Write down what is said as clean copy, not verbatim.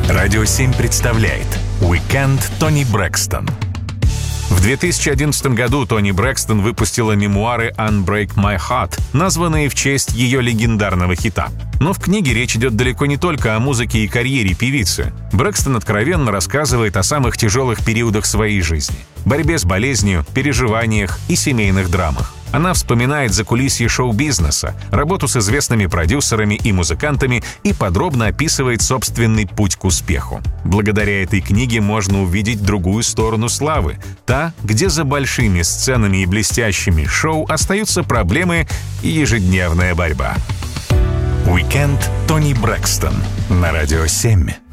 Радио 7 представляет «Уикенд Тони Брэкстон». В 2011 году Тони Брэкстон выпустила мемуары «Unbreak My Heart», названные в честь ее легендарного хита. Но в книге речь идет далеко не только о музыке и карьере певицы. Брэкстон откровенно рассказывает о самых тяжелых периодах своей жизни – борьбе с болезнью, переживаниях и семейных драмах. Она вспоминает закулисье шоу-бизнеса, работу с известными продюсерами и музыкантами и подробно описывает собственный путь к успеху. Благодаря этой книге можно увидеть другую сторону славы, та, где за большими сценами и блестящими шоу остаются проблемы и ежедневная борьба. Уикенд Тони Брэкстон на Радио 7.